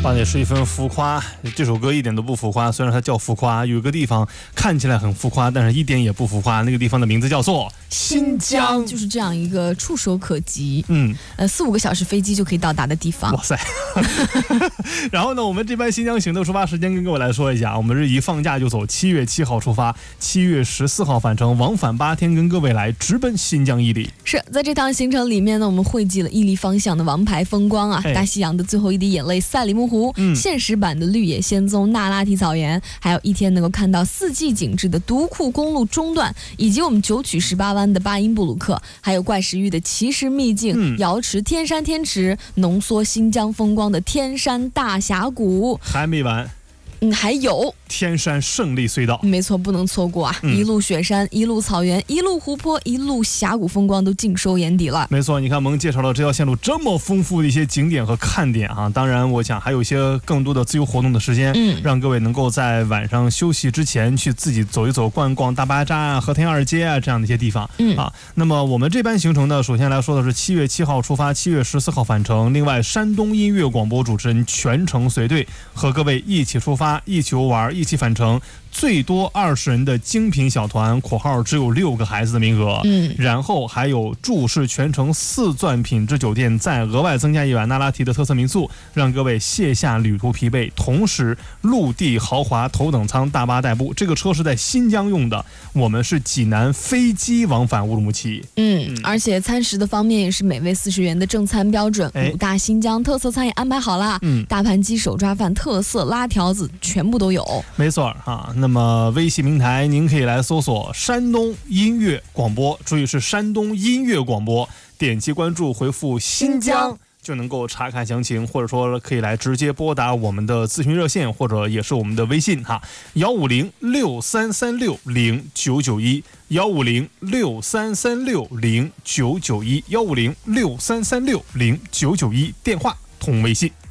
8:11浮夸，这首歌一点都不浮夸，虽然它叫浮夸，有个地方看起来很浮夸，但是一点也不浮夸，那个地方的名字叫做新疆， 就是这样一个触手可及，4-5个小时飞机就可以到达的地方。 哇塞！然后呢，我们这班新疆行的出发时间跟各位来说一下，我们是一放假就走，7月7号出发，7月14号返程，往返8天，跟各位来直奔新疆伊犁。 是在这趟行程里面呢，我们汇集了伊犁方向的王牌风光啊，大西洋的最后一滴眼泪赛里木湖，现实版的绿野仙踪那拉提草原，还有一天能够看到4季景致的独库公路中段，以及我们9曲18弯的巴音布鲁克，还有怪石峪的奇石秘境，瑶池天山天池，浓缩新疆风光的天山大峡谷， 还没完。 还有天山胜利隧道， 没错，不能错过啊！一路雪山，一路草原，一路湖泊，一路峡谷风光都尽收眼底了。 没错，你看我们介绍了这条线路这么丰富的一些景点和看点啊，当然我想还有一些更多的自由活动的时间，让各位能够在晚上休息之前去自己走一走、逛逛大巴扎啊、和田二街啊这样的一些地方啊。那么我们这班行程呢，首先来说的是7月7号出发，7月14号返程。另外，山东音乐广播主持人全程随队，和各位一起出发，一起游玩，一起返程。最多20人的精品小团（括号只有6个孩子的名额），然后还有住式全程4钻品质酒店，再额外增加1晚那拉提的特色民宿，让各位卸下旅途疲惫。同时，陆地豪华头等舱大巴代步，这个车是在新疆用的，我们是济南飞机往返乌鲁木齐。 而且餐食的方面也是每位40元的正餐标准，5大新疆特色餐也安排好了，大盘鸡、手抓饭、特色拉条子全部都有。 没错啊。那么微信平台您可以来搜索山东音乐广播，注意是山东音乐广播，点击关注回复新疆就能够查看详情，或者说可以来直接拨打我们的咨询热线，或者也是我们的微信哈，15063360991，15063360991，15063360991，电话同微信。